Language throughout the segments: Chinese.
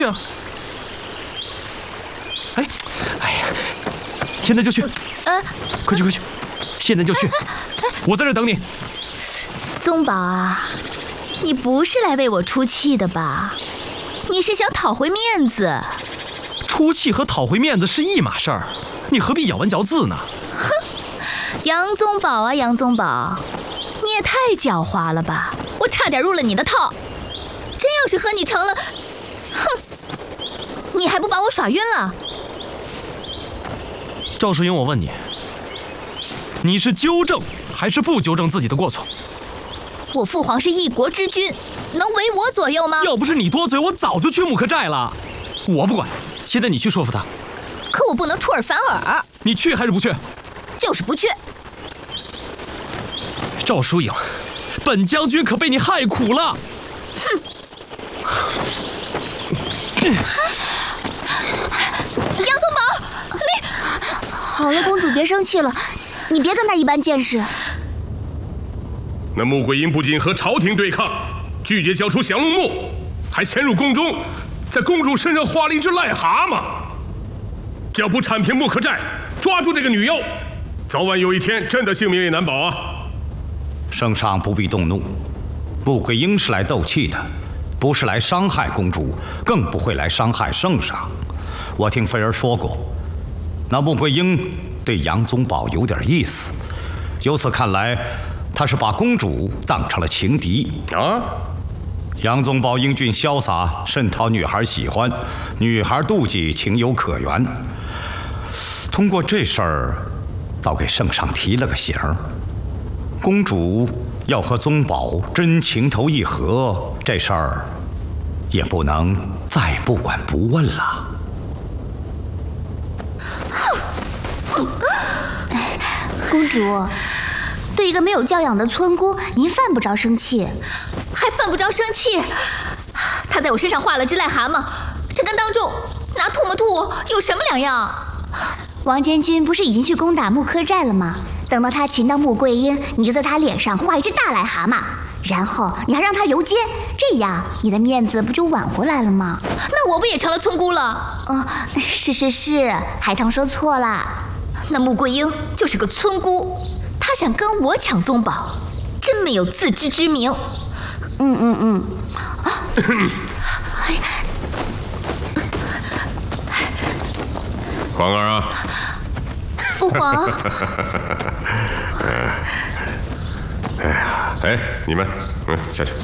啊！哎呀，现在就去！快去！现在就去！我在这等你。 宗宝啊，你不是来为我出气的吧？你是想讨回面子？ 出气和讨回面子是一码事儿，你何必咬文嚼字呢？ 哼，杨宗保啊，杨宗保，你也太狡猾了吧！我差点入了你的套。真要是和你成了，哼，你还不把我耍晕了？ 赵世英，我问你，你是纠正还是不纠正自己的过错？ 我父皇是一国之君，能为我左右吗？ 要不是你多嘴，我早就去木柯寨了。我不管，现在你去说服他。 可我不能出尔反尔。 你去还是不去？ 就是不去。 赵淑颖，本将军可被你害苦了。 哼！杨宗保，你好了，公主别生气了，你别跟他一般见识。 那穆桂英不仅和朝廷对抗，拒绝交出降龙木，还潜入宫中，在公主身上画了一只癞蛤蟆。只要不铲平木柯寨，抓住这个女妖，早晚有一天朕的性命也难保啊！ 圣上不必动怒，穆桂英是来斗气的，不是来伤害公主，更不会来伤害圣上。我听妃儿说过，那穆桂英对杨宗保有点意思，由此看来，他是把公主当成了情敌啊。 杨宗保英俊潇洒，甚讨女孩喜欢，女孩妒忌，情有可原。通过这事儿，倒给圣上提了个醒儿。公主要和宗保真情头意合，这事儿也不能再不管不问了。 公主，对一个没有教养的村姑，您犯不着生气。 还犯不着生气？他在我身上画了只癞蛤蟆，这跟当众拿唾沫吐我有什么两样？ 王监军不是已经去攻打木柯寨了吗？等到他擒到穆桂英，你就在他脸上画一只大癞蛤蟆，然后你还让他游街，这样你的面子不就挽回来了吗？ 那我不也成了村姑了？ 哦，是，海棠说错了。 那穆桂英就是个村姑，她想跟我抢宗保，真没有自知之明。 皇儿啊， 父皇。 哎，你们，下去。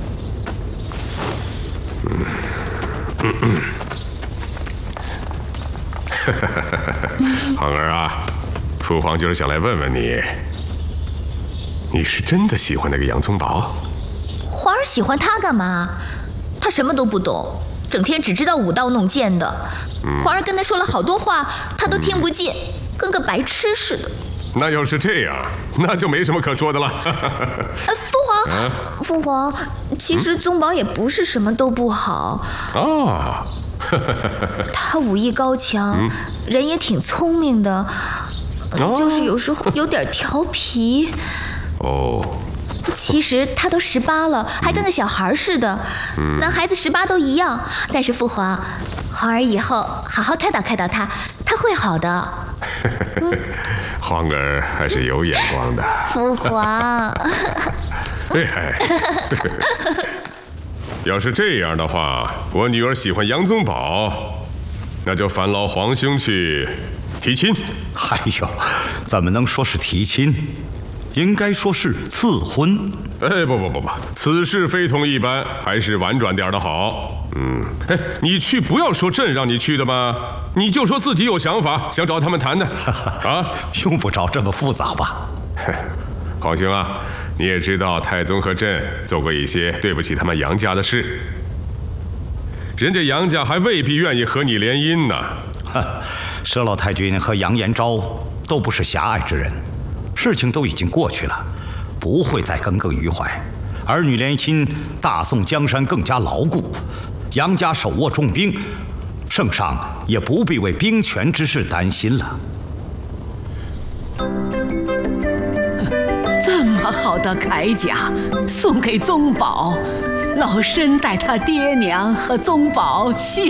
皇儿啊，父皇就是想来问问你，你是真的喜欢那个杨宗保？ 皇儿喜欢他干嘛？他什么都不懂，整天只知道舞刀弄剑的。皇儿跟他说了好多话，他都听不进，跟个白痴似的。 那要是这样，那就没什么可说的了。 父皇，其实宗保也不是什么都不好。 哦， 他武艺高强，人也挺聪明的，就是有时候有点调皮。 哦。 其实他都18了，还跟个小孩似的。男孩子18都一样。但是父皇，皇儿以后好好开导开导他，他会好的。 皇儿还是有眼光的。 父皇。 要是这样的话，我女儿喜欢杨宗保，那就烦劳皇兄去提亲。 哎呦，怎么能说是提亲？应该说是赐婚。 哎，不，此事非同一般，还是婉转点的好。你去不要说朕让你去的嘛，你就说自己有想法，想找他们谈谈。啊， 用不着这么复杂吧？ 皇兄啊，你也知道太宗和朕做过一些对不起他们杨家的事，人家杨家还未必愿意和你联姻呢。 佘老太君和杨延昭都不是狭隘之人。事情都已经过去了，不会再耿耿于怀。儿女联亲，大宋江山更加牢固。杨家手握重兵，圣上也不必为兵权之事担心了。 这么好的铠甲送给宗保， 老身代他爹娘和宗保谢